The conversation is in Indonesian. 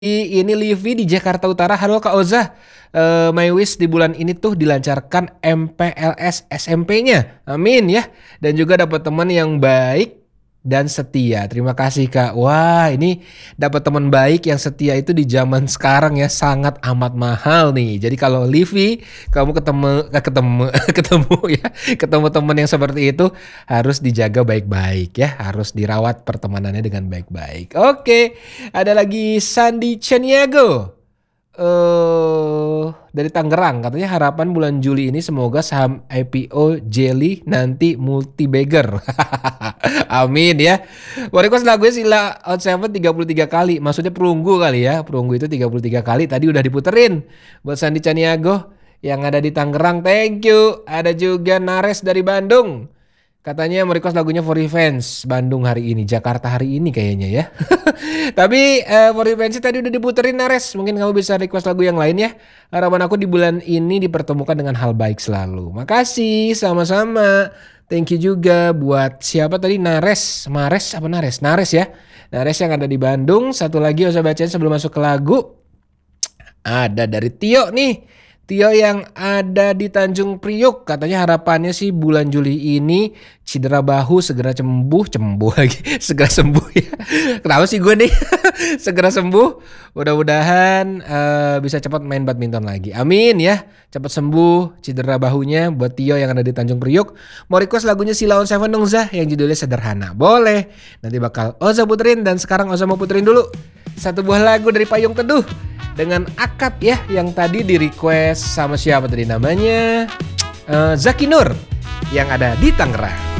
Ini Livi di Jakarta Utara. Halo Kak Oza. My wish di bulan ini tuh dilancarkan MPLS SMP-nya. Amin ya. Dan juga dapat teman yang baik dan setia. Terima kasih Kak. Wah, ini dapat teman baik yang setia itu di zaman sekarang ya sangat amat mahal nih. Jadi kalau Livi kamu ketemu ya, ketemu teman yang seperti itu harus dijaga baik-baik ya, harus dirawat pertemanannya dengan baik-baik. Oke, ada lagi Sandi Chaniago. Dari Tangerang katanya harapan bulan Juli ini semoga saham IPO Jelly nanti multi bagger. Amin ya. Request lagunya Sila Out 7 33 kali. Maksudnya perunggu kali ya. Perunggu itu 33 kali. Tadi udah diputerin buat Sandi Chaniago yang ada di Tangerang. Thank you. Ada juga Nares dari Bandung. Katanya mau request lagunya For Revenge Bandung hari ini, Jakarta hari ini kayaknya ya. Tapi For Revenge tadi udah diputerin Nares. Mungkin kamu bisa request lagu yang lain ya. Harapan aku di bulan ini dipertemukan dengan hal baik selalu. Makasih, sama-sama. Thank you juga buat siapa tadi Nares, Mares apa Nares? Nares ya. Nares yang ada di Bandung. Satu lagi usah bacain sebelum masuk ke lagu. Ada dari Tio nih. Tio yang ada di Tanjung Priuk katanya harapannya sih bulan Juli ini cedera bahu segera sembuh lagi segera sembuh ya. Kenapa sih gue nih segera sembuh? Mudah-mudahan bisa cepat main badminton lagi. Amin ya. Cepat sembuh cedera bahunya buat Tio yang ada di Tanjung Priuk. Mau request lagunya Silaon Seven dong Zah yang judulnya sederhana. Boleh. Nanti bakal Oza puterin dan sekarang Oza mau puterin dulu satu buah lagu dari Payung Teduh dengan akad ya yang tadi di request sama siapa tadi namanya Zaki Nur yang ada di Tangerang.